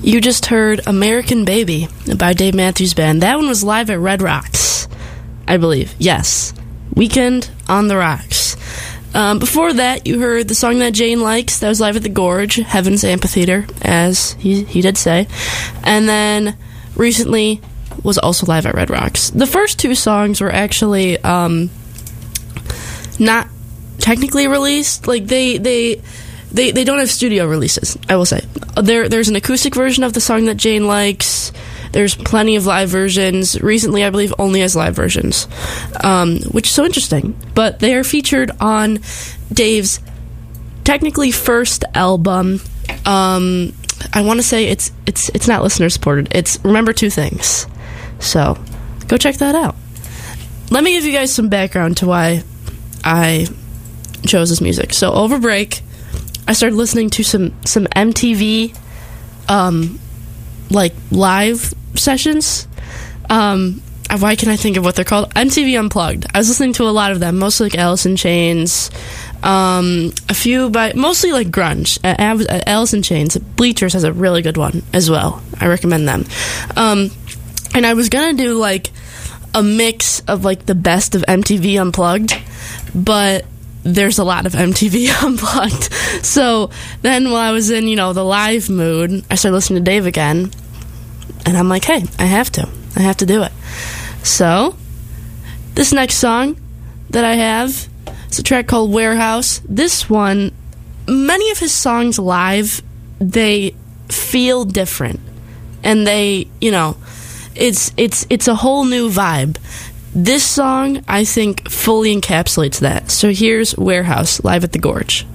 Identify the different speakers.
Speaker 1: You just heard American Baby by Dave Matthews Band. That one was live at Red Rocks, I believe. Yes. Weekend on the Rocks. Before that, you heard the song that Jane likes. That was live at the Gorge, Heaven's Amphitheater, as he did say. And then recently was also live at Red Rocks. The first two songs were actually not technically released. Like, they don't have studio releases, I will say. There's an acoustic version of the song that Jane likes. There's plenty of live versions. Recently, I believe, only as live versions, which is so interesting. But they are featured on Dave's technically first album. I want to say it's not listener supported. It's Remember Two Things. So go check that out. Let me give you guys some background to why I chose this music. So over break, I started listening to some MTV like live sessions. Why can't I think of what they're called? MTV Unplugged. I was listening to a lot of them, mostly like Alice in Chains, a few by mostly like grunge. Alice in Chains. Bleachers has a really good one as well. I recommend them. And I was gonna do like a mix of like the best of MTV Unplugged, but there's a lot of MTV Unplugged. So then while I was in, the live mood, I started listening to Dave again, and I'm like, hey, I have to do it. So this next song that I have is a track called Warehouse. This one, many of his songs live, they feel different, and they, it's a whole new vibe. This song, I think, fully encapsulates that. So here's Warehouse, live at the Gorge.